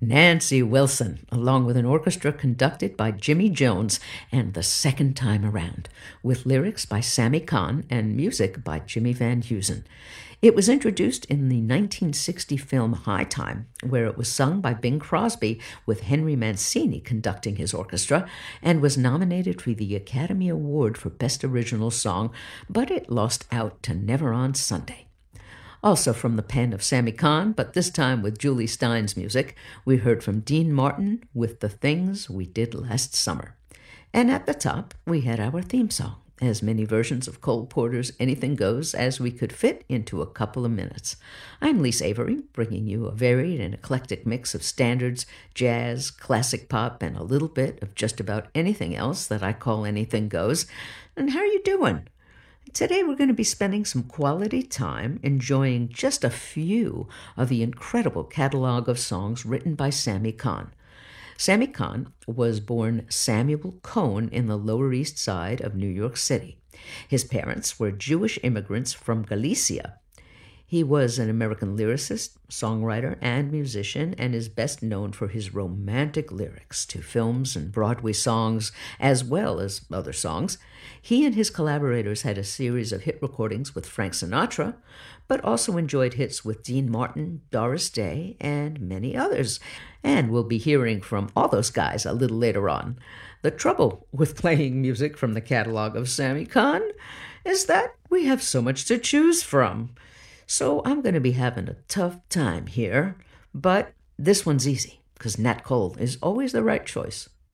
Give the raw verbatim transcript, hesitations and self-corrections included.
Nancy Wilson, along with an orchestra conducted by Jimmy Jones, and The Second Time Around, with lyrics by Sammy Kahn and music by Jimmy Van Heusen. It was introduced in the nineteen sixty film High Time, where it was sung by Bing Crosby with Henry Mancini conducting his orchestra, and was nominated for the Academy Award for Best Original Song, but it lost out to Never on Sunday. Also from the pen of Sammy Kahn, but this time with Julie Stein's music, we heard from Dean Martin with The Things We Did Last Summer. And at the top, we had our theme song, as many versions of Cole Porter's Anything Goes as we could fit into a couple of minutes. I'm Lise Avery, bringing you a varied and eclectic mix of standards, jazz, classic pop, and a little bit of just about anything else that I call Anything Goes. And how are you doing? Today we're going to be spending some quality time enjoying just a few of the incredible catalog of songs written by Sammy Kahn. Sammy Kahn was born Samuel Cohn in the Lower East Side of New York City. His parents were Jewish immigrants from Galicia. He was an American lyricist, songwriter, and musician, and is best known for his romantic lyrics to films and Broadway songs, as well as other songs. He and his collaborators had a series of hit recordings with Frank Sinatra, but also enjoyed hits with Dean Martin, Doris Day, and many others. And we'll be hearing from all those guys a little later on. The trouble with playing music from the catalog of Sammy Kahn is that we have so much to choose from. So I'm going to be having a tough time here, but this one's easy, because Nat Cole is always the right choice.